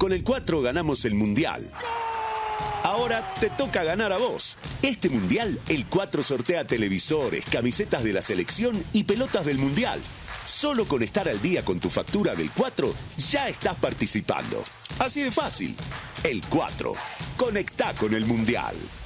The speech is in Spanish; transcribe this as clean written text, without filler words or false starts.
Con el 4 ganamos el Mundial. Ahora te toca ganar a vos. Este Mundial, el 4 sortea televisores, camisetas de la selección y pelotas del Mundial. Solo con estar al día con tu factura del 4, ya estás participando. Así de fácil. El 4. Conectá con el Mundial.